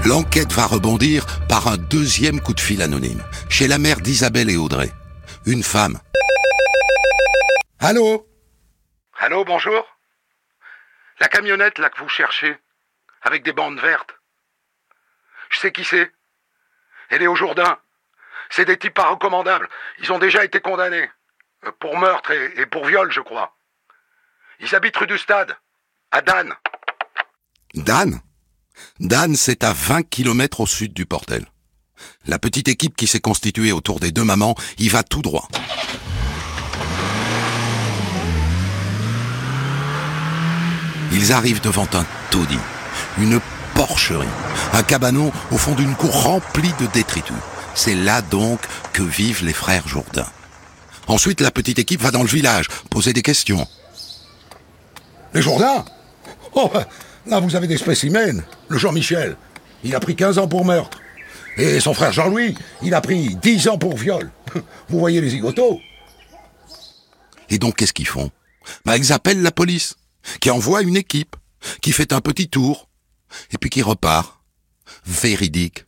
L'enquête va rebondir par un deuxième coup de fil anonyme, chez la mère d'Isabelle et Audrey. Une femme. Allô ? Allô, bonjour. La camionnette là que vous cherchez, avec des bandes vertes. Je sais qui c'est. Elle est au Jourdain. C'est des types pas recommandables. Ils ont déjà été condamnés. Pour meurtre et pour viol, je crois. Ils habitent rue du Stade, à Dan. Dan ? Dan, c'est à 20 km au sud du Portel. La petite équipe qui s'est constituée autour des deux mamans y va tout droit. Ils arrivent devant un taudis, une porcherie, un cabanon au fond d'une cour remplie de détritus. C'est là donc que vivent les frères Jourdain. Ensuite, la petite équipe va dans le village, poser des questions. Les Jourdain ? Oh, là vous avez des spécimens. Le Jean-Michel, il a pris 15 ans pour meurtre. Et son frère Jean-Louis, il a pris 10 ans pour viol. Vous voyez les zigotos ? Et donc, qu'est-ce qu'ils font ? Ils appellent la police, qui envoie une équipe, qui fait un petit tour, et puis qui repart. Véridique.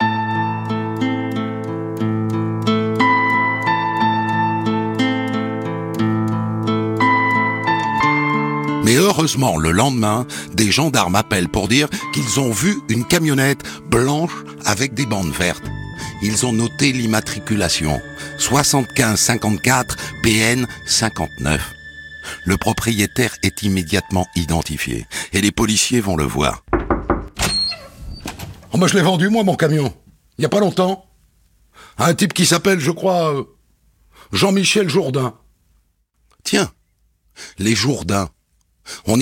Mais heureusement, le lendemain, des gendarmes appellent pour dire qu'ils ont vu une camionnette blanche avec des bandes vertes. Ils ont noté l'immatriculation, 7554 PN 59. Le propriétaire est immédiatement identifié, et les policiers vont le voir. Oh, moi je l'ai vendu, moi, mon camion. Il n'y a pas longtemps. À un type qui s'appelle, je crois, Jean-Michel Jourdain. Tiens, les Jourdain. On y